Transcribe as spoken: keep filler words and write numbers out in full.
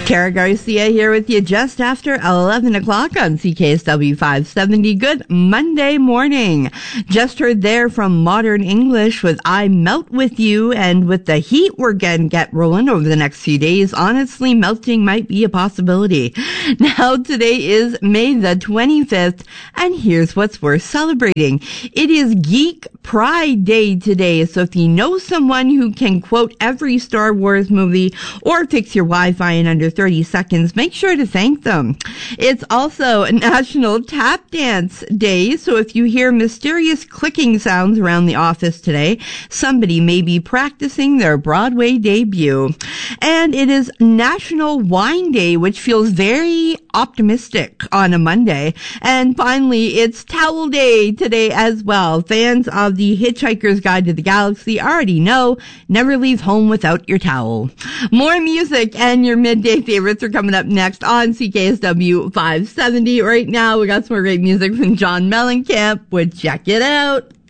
Kara Garcia here with you just after eleven o'clock on C K S W five seventy. Good Monday morning. Just heard there from Modern English with I Melt With You, and with the heat we're going to get rolling over the next few days, honestly, melting might be a possibility. Now, today is May the twenty-fifth, and here's what's worth celebrating. It is Geek Pride Day today, so if you know someone who can quote every Star Wars movie or fix your Wi-Fi in under thirty seconds, make sure to thank them. It's also National Tap Dance Day, so if you hear mysterious clicking sounds around the office today, somebody may be practicing their Broadway debut. And it is National Wine Day, which feels very optimistic on a Monday. And finally, it's Towel Day today as well. Fans of the Hitchhiker's Guide to the Galaxy already know, never leave home without your towel. More music and your midday favorites are coming up next on C K S W five seventy. Right now, we got some more great music from John Mellencamp with Check It Out.